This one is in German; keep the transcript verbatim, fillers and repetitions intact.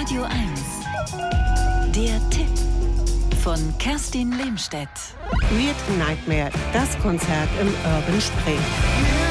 Radio eins. Der Tipp von Kerstin Lehmstedt. Weird Nightmare, das Konzert im Urban Spree.